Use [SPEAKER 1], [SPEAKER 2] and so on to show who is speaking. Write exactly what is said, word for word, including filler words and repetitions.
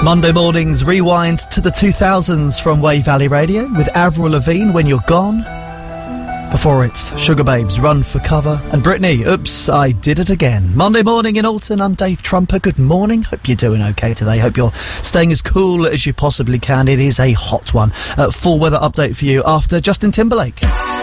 [SPEAKER 1] Monday mornings rewind to the two thousands from Wave Valley Radio with Avril Lavigne, When You're Gone. Before it, Sugar Babes, Run for Cover, and Britney, Oops, I Did It Again. Monday morning in Alton, I'm Dave Trumper. Good morning. Hope you're doing okay today. Hope you're staying as cool as you possibly can. It is a hot one. Uh, full weather update for you after Justin Timberlake.